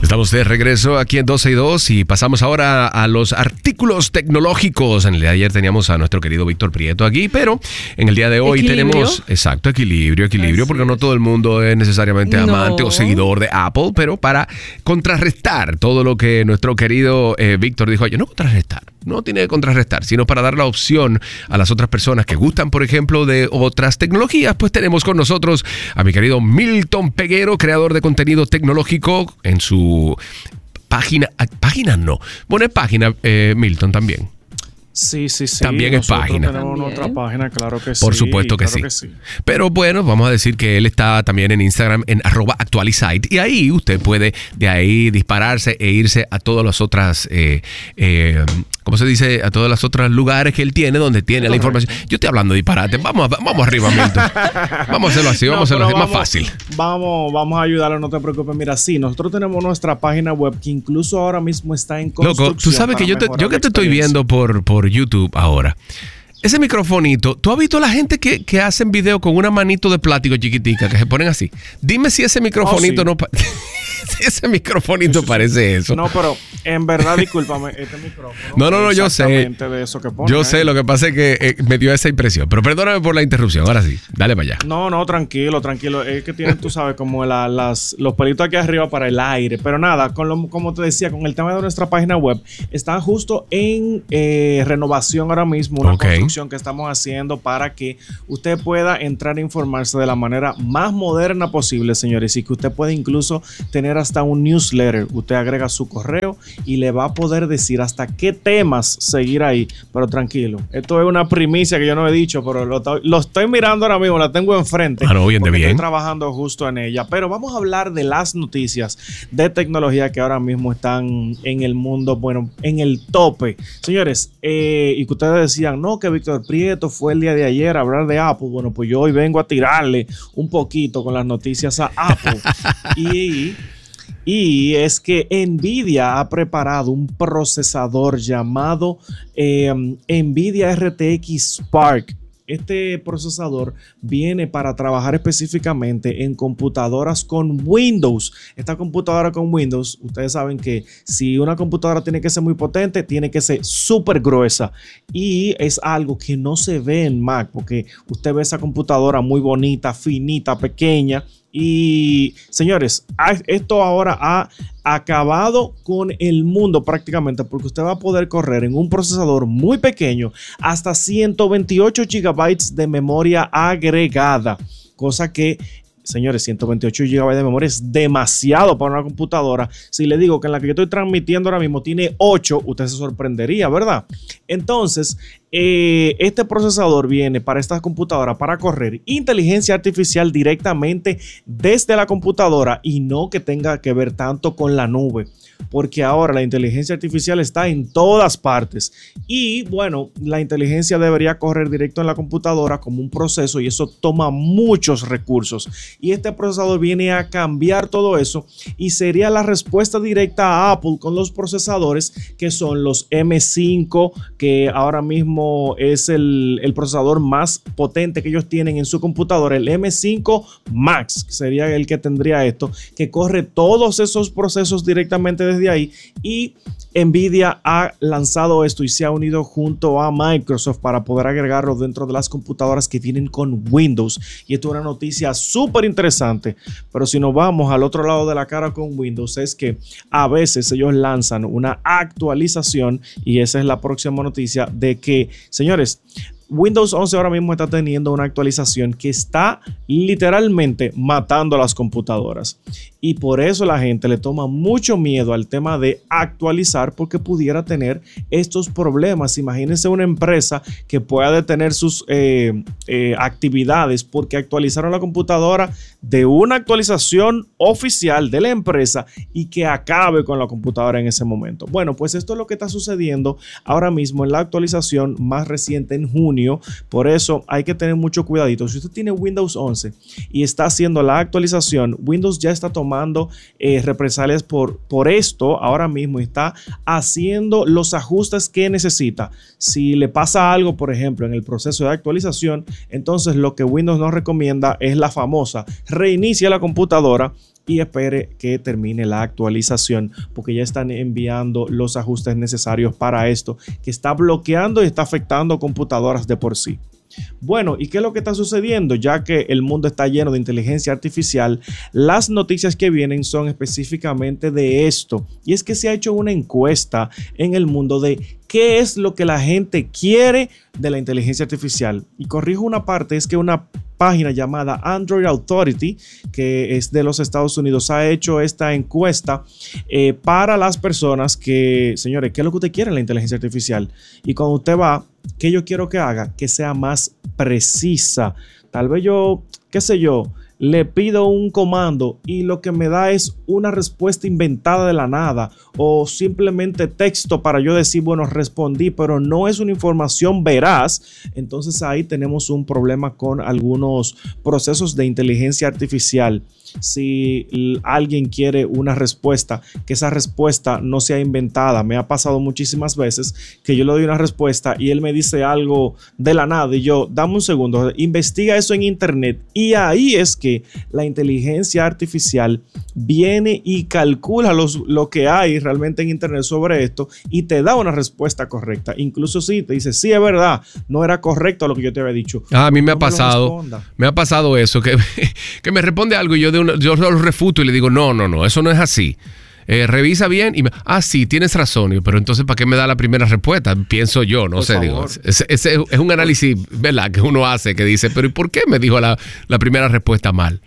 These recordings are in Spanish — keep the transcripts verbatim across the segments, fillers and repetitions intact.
Estamos de regreso aquí en doce y dos y pasamos ahora a los artículos tecnológicos. En el día de ayer teníamos a nuestro querido Víctor Prieto aquí, pero en el día de hoy ¿Equilibrio? tenemos, exacto, equilibrio, equilibrio, Así porque es. no todo el mundo es necesariamente amante No. o seguidor de Apple, pero para contrarrestar todo lo que nuestro querido eh, Víctor dijo ayer, no contrarrestar, no tiene que contrarrestar, sino para dar la opción a las otras personas que gustan, por ejemplo, de otras tecnologías, pues tenemos con nosotros a mi querido Milton Peguero, creador de contenido tecnológico en su página, página no, bueno, es página, eh, Milton también. Sí, sí, sí. También es Nosotros página. Tenemos También. otra página, claro que sí. Por supuesto que, claro sí. que sí. Pero bueno, vamos a decir que él está también en Instagram en arroba actualizite y ahí usted puede de ahí dispararse e irse a todas las otras, eh, eh, ¿cómo se dice? A todos los otros lugares que él tiene donde tiene la información. Yo estoy hablando de disparate. Vamos, a- vamos arriba, Milton. Vamos a hacerlo así, vamos No, a hacerlo así. pero Más vamos- fácil. Vamos, vamos a ayudarlo, no te preocupes. Mira, sí, nosotros tenemos nuestra página web que incluso ahora mismo está en construcción. Loco, tú sabes que para yo, te, mejorar yo que la te estoy experiencia. viendo por, por YouTube ahora. Ese microfonito, ¿tú has visto a la gente que, que hacen video con una manito de plástico chiquitica que se ponen así? Dime si ese microfonito Oh, sí. no... pa- si ese microfonito parece eso. No, pero en verdad, discúlpame, este micrófono. No, no, no, es yo sé. exactamente de eso que ponen Yo ahí. sé, lo que pasa es que eh, me dio esa impresión. Pero perdóname por la interrupción. Ahora sí, dale para allá. No, no, tranquilo, tranquilo. Es que tienen, tú sabes, como la- las, los pelitos aquí arriba para el aire. Pero nada, con lo, como te decía, con el tema de nuestra página web, está justo en eh, renovación ahora mismo, una Ok. construcción que estamos haciendo para que usted pueda entrar a informarse de la manera más moderna posible, señores, y que usted pueda incluso tener hasta un newsletter. Usted agrega su correo y le va a poder decir hasta qué temas seguir ahí. Pero tranquilo, esto es una primicia que yo no he dicho, pero lo, to- lo estoy mirando ahora mismo, la tengo enfrente. Ah, no, bien de porque bien. Estoy trabajando justo en ella. Pero vamos a hablar de las noticias de tecnología que ahora mismo están en el mundo, bueno, en el tope. Señores, eh, y que ustedes decían, no, que Víctor Prieto fue el día de ayer a hablar de Apple. Bueno, pues yo hoy vengo a tirarle un poquito con las noticias a Apple. y... Y es que Nvidia ha preparado un procesador llamado eh, Nvidia R T X Spark. Este procesador viene para trabajar específicamente en computadoras con Windows. Esta computadora con Windows, ustedes saben que si una computadora tiene que ser muy potente, tiene que ser súper gruesa. Y es algo que no se ve en Mac, porque usted ve esa computadora muy bonita, finita, pequeña. Y señores, esto ahora ha acabado con el mundo prácticamente, porque usted va a poder correr en un procesador muy pequeño hasta ciento veintiocho gigabytes de memoria agregada, cosa que, señores, ciento veintiocho gigabytes de memoria es demasiado para una computadora. Si le digo que en la que yo estoy transmitiendo ahora mismo tiene ocho, usted se sorprendería, ¿verdad? Entonces, eh, este procesador viene para esta computadora para correr inteligencia artificial directamente desde la computadora y no que tenga que ver tanto con la nube, porque ahora la inteligencia artificial está en todas partes y bueno, la inteligencia debería correr directo en la computadora como un proceso y eso toma muchos recursos y este procesador viene a cambiar todo eso y sería la respuesta directa a Apple con los procesadores que son los M cinco, que ahora mismo es el, el procesador más potente que ellos tienen en su computadora, el M cinco Max, que sería el que tendría esto, que corre todos esos procesos directamente desde ahí y Nvidia ha lanzado esto y se ha unido junto a Microsoft para poder agregarlo dentro de las computadoras que vienen con Windows y esto es una noticia súper interesante, pero si nos vamos al otro lado de la cara con Windows es que a veces ellos lanzan una actualización y esa es la próxima noticia de que, señores, Windows once ahora mismo está teniendo una actualización que está literalmente matando a las computadoras y por eso la gente le toma mucho miedo al tema de actualizar porque pudiera tener estos problemas. Imagínense una empresa que pueda detener sus eh, eh, actividades porque actualizaron la computadora de una actualización oficial de la empresa y que acabe con la computadora en ese momento. Bueno, pues esto es lo que está sucediendo ahora mismo en la actualización más reciente en junio. Por eso hay que tener mucho cuidadito. Si usted tiene Windows once y está haciendo la actualización, Windows ya está tomando eh, represalias por, por esto ahora mismo, está haciendo los ajustes que necesita. Si le pasa algo, por ejemplo, en el proceso de actualización, entonces lo que Windows nos recomienda es la famosa reinicia la computadora y espere que termine la actualización, porque ya están enviando los ajustes necesarios para esto, que está bloqueando y está afectando computadoras de por sí. Bueno, ¿y qué es lo que está sucediendo? Ya que el mundo está lleno de inteligencia artificial, las noticias que vienen son específicamente de esto. Y es que se ha hecho una encuesta en el mundo de qué es lo que la gente quiere de la inteligencia artificial. Y corrijo una parte, es que una página llamada Android Authority, que es de los Estados Unidos, ha hecho esta encuesta eh, para las personas que, señores, ¿qué es lo que usted quiere en la inteligencia artificial? Y cuando usted va, ¿qué yo quiero que haga? Que sea más precisa. Tal vez yo, qué sé yo, le pido un comando y lo que me da es una respuesta inventada de la nada o simplemente texto para yo decir, bueno, respondí, pero no es una información veraz. Entonces ahí tenemos un problema con algunos procesos de inteligencia artificial. Si alguien quiere una respuesta, que esa respuesta no sea inventada. Me ha pasado muchísimas veces que yo le doy una respuesta y él me dice algo de la nada y yo, dame un segundo, investiga eso en internet, y ahí es que la inteligencia artificial viene y calcula los, lo que hay realmente en internet sobre esto y te da una respuesta correcta. Incluso si te dice, sí, es verdad, no era correcto lo que yo te había dicho. Ah, a mí me no ha pasado, me, me ha pasado eso, que, que me responde algo y yo de una, yo lo refuto y le digo, no, no, no, eso no es así. Eh, revisa bien y me, ah, sí, tienes razón, pero entonces ¿para qué me da la primera respuesta? Pienso yo, no Por sé, favor. digo, es, es, es un análisis, ¿verdad?, que uno hace, que dice, pero ¿y por qué me dijo la, la primera respuesta mal?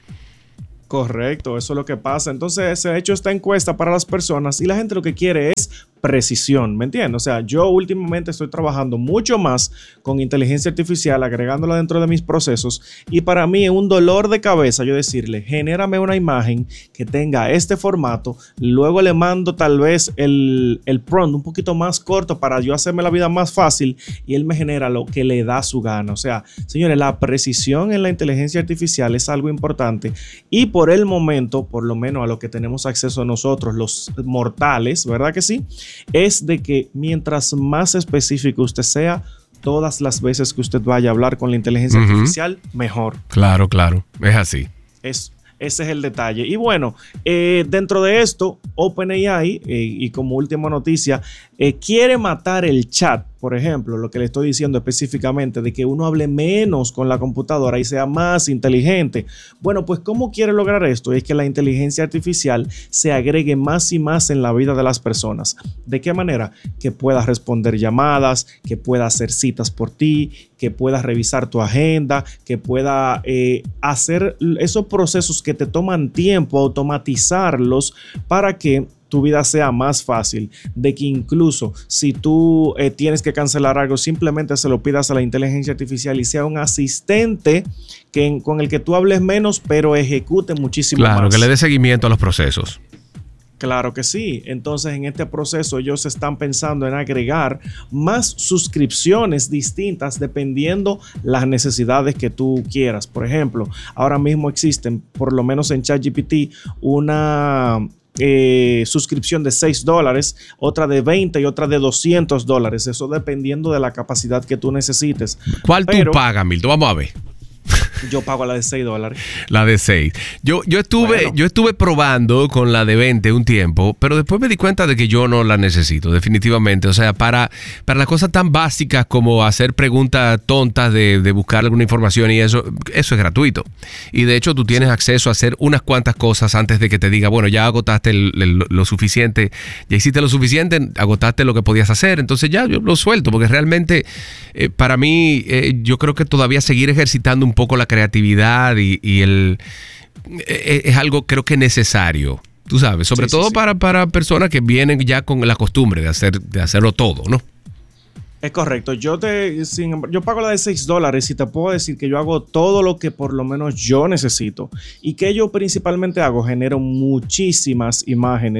Correcto, eso es lo que pasa. Entonces se ha hecho esta encuesta para las personas y la gente lo que quiere es precisión, ¿me entiendes? O sea, yo últimamente estoy trabajando mucho más con inteligencia artificial, agregándola dentro de mis procesos, y para mí es un dolor de cabeza yo decirle, genérame una imagen que tenga este formato, luego le mando tal vez el, el prompt un poquito más corto para yo hacerme la vida más fácil y él me genera lo que le da su gana. O sea, señores, la precisión en la inteligencia artificial es algo importante y por el momento, por lo menos a lo que tenemos acceso nosotros, los mortales, ¿verdad que sí? Es de que mientras más específico usted sea, todas las veces que usted vaya a hablar con la inteligencia uh-huh. artificial, mejor. Claro, claro, es así. Es, ese es el detalle. Y bueno, eh, dentro de esto, OpenAI, eh, y como última noticia, eh, quiere matar el chat. Por ejemplo, lo que le estoy diciendo específicamente de que uno hable menos con la computadora y sea más inteligente. Bueno, pues ¿cómo quiere lograr esto? Es que la inteligencia artificial se agregue más y más en la vida de las personas. ¿De qué manera? Que pueda responder llamadas, que pueda hacer citas por ti, que pueda revisar tu agenda, que pueda eh, hacer esos procesos que te toman tiempo, automatizarlos para que tu vida sea más fácil, de que incluso si tú eh, tienes que cancelar algo, simplemente se lo pidas a la inteligencia artificial y sea un asistente que, con el que tú hables menos, pero ejecute muchísimo claro, más. Claro, que le dé seguimiento a los procesos. Claro que sí. Entonces, en este proceso ellos están pensando en agregar más suscripciones distintas dependiendo las necesidades que tú quieras. Por ejemplo, ahora mismo existen, por lo menos en ChatGPT, una Eh, suscripción de seis dólares, otra de veinte y otra de doscientos dólares. Eso dependiendo de la capacidad que tú necesites. ¿Cuál Pero, tú pagas, Milton? Vamos a ver. Yo pago la de seis dólares. La de seis. Yo, yo, estuve, bueno. yo estuve probando con la de veinte un tiempo, pero después me di cuenta de que yo no la necesito, definitivamente. O sea, para, para las cosas tan básicas como hacer preguntas tontas de, de buscar alguna información y eso, eso es gratuito. Y de hecho tú tienes sí. acceso a hacer unas cuantas cosas antes de que te diga, bueno, ya agotaste el, el, lo suficiente, ya hiciste lo suficiente, agotaste lo que podías hacer. Entonces ya yo lo suelto, porque realmente eh, para mí eh, yo creo que todavía seguir ejercitando un poco la creatividad y, y el es, es algo creo que necesario, tú sabes, sobre sí, todo sí, sí. Para, para personas que vienen ya con la costumbre de hacer de hacerlo todo, ¿no? Es correcto. Yo te sin, yo pago la de seis dólares y te puedo decir que yo hago todo lo que por lo menos yo necesito. ¿Y que yo principalmente hago? Genero muchísimas imágenes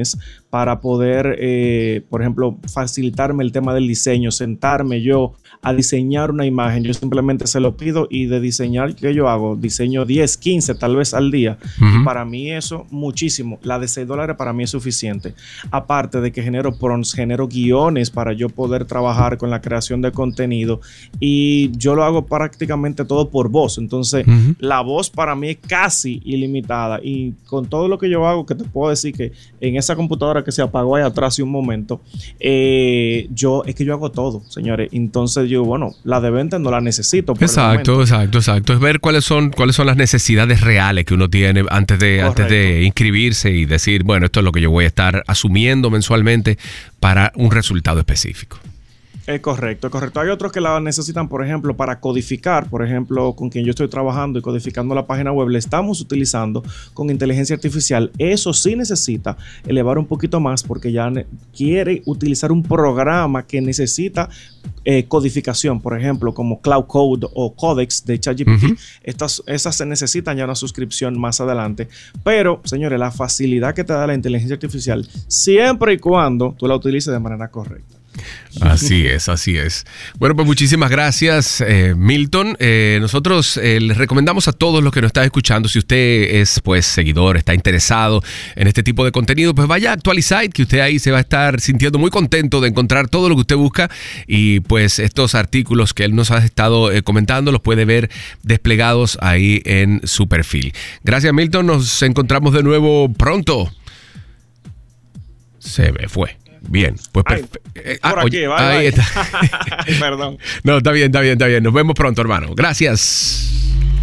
para poder, eh, por ejemplo, facilitarme el tema del diseño, sentarme yo a diseñar una imagen. Yo simplemente se lo pido y de diseñar, ¿qué yo hago? Diseño diez, quince tal vez al día. Uh-huh. Y para mí eso, muchísimo. La de seis dólares para mí es suficiente. Aparte de que genero prompts, genero guiones para yo poder trabajar con la creación de contenido. Y yo lo hago prácticamente todo por voz. Entonces, uh-huh. la voz para mí es casi ilimitada. Y con todo lo que yo hago, que te puedo decir que en esa computadora que se apagó ahí atrás hace un momento, eh, yo, es que yo hago todo, señores. Entonces yo, bueno, la de venta no la necesito. Por exacto, exacto, exacto. Es ver cuáles son, cuáles son las necesidades reales que uno tiene antes de, antes de inscribirse y decir, bueno, esto es lo que yo voy a estar asumiendo mensualmente para un resultado específico. Es correcto, es correcto. Hay otros que la necesitan, por ejemplo, para codificar. Por ejemplo, con quien yo estoy trabajando y codificando la página web, le estamos utilizando con inteligencia artificial. Eso sí necesita elevar un poquito más porque ya quiere utilizar un programa que necesita eh, codificación, por ejemplo, como Cloud Code o Codex de ChatGPT. Uh-huh. Estas, esas se necesitan ya una suscripción más adelante. Pero, señores, la facilidad que te da la inteligencia artificial, siempre y cuando tú la utilices de manera correcta. Así es, así es. Bueno, pues muchísimas gracias, eh, Milton. Eh, nosotros eh, les recomendamos a todos los que nos están escuchando, si usted es pues seguidor, está interesado en este tipo de contenido, pues vaya a Actualizite, que usted ahí se va a estar sintiendo muy contento de encontrar todo lo que usted busca y pues estos artículos que él nos ha estado eh, comentando los puede ver desplegados ahí en su perfil. Gracias, Milton. Nos encontramos de nuevo pronto. Se me fue. Bien, pues Ay, eh, por ah, aquí, oye, bye, ahí bye. está. Perdón. No, está bien, está bien, está bien. Nos vemos pronto, hermano. Gracias.